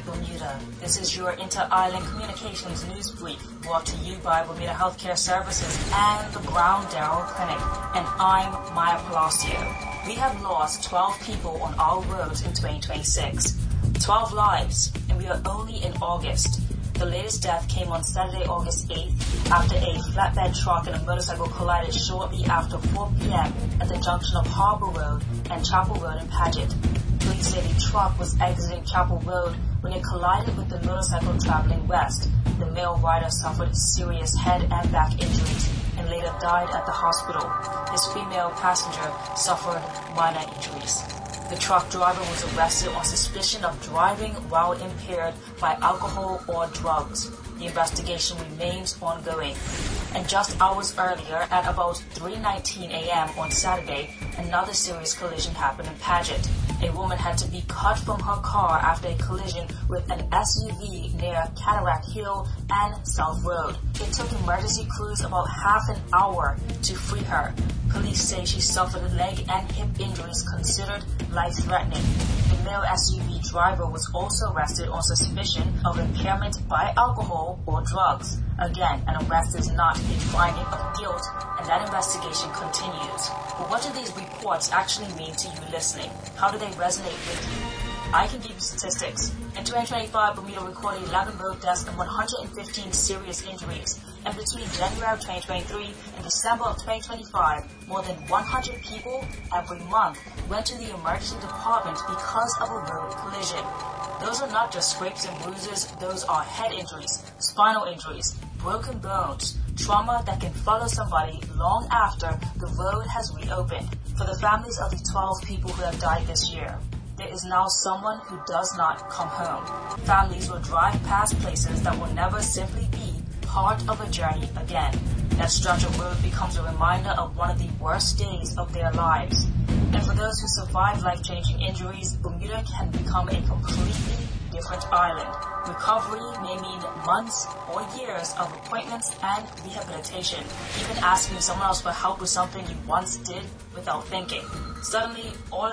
Bermuda. This is your Inter-Island Communications News Brief, brought to you by Bermuda Healthcare Services and the Brown Darrell Clinic. And I'm Maya Palacio. We have lost 12 people on our roads in 2026. 12 lives, and we are only in August. The latest death came on Saturday, August 8th, after a flatbed truck and a motorcycle collided shortly after 4 p.m. at the junction of Harbor Road and Chapel Road in Paget. Police say the truck was exiting Chapel Road when it collided with the motorcycle traveling west. The male rider suffered serious head and back injuries and later died at the hospital. His female passenger suffered minor injuries. The truck driver was arrested on suspicion of driving while impaired by alcohol or drugs. The investigation remains ongoing. And just hours earlier, at about 3:19 a.m. on Saturday, another serious collision happened in Paget. A woman had to be cut from her car after a collision with an SUV near Cataract Hill and South Road. It took emergency crews about half an hour to free her. Police say she suffered leg and hip injuries considered life-threatening. The male SUV driver was also arrested on suspicion of impairment by alcohol or drugs. Again, an arrest is not a finding of guilt, and that investigation continues. But what do these reports actually mean to you listening? How do they resonate with you? I can give you statistics. In 2025, Bermuda recorded 11 road deaths and 115 serious injuries. And between January of 2023 and December of 2025, more than 100 people every month went to the emergency department because of a road collision. Those are not just scrapes and bruises, those are head injuries, spinal injuries, broken bones, trauma that can follow somebody long after the road has reopened. For the families of the 12 people who have died this year, there is now someone who does not come home. Families will drive past places that will never simply be part of a journey again. That stretch of road becomes a reminder of one of the worst days of their lives. And for those who survive life-changing injuries, Bermuda can become a completely different island. Recovery may mean months or years of appointments and rehabilitation, even asking someone else for help with something you once did without thinking. Suddenly, all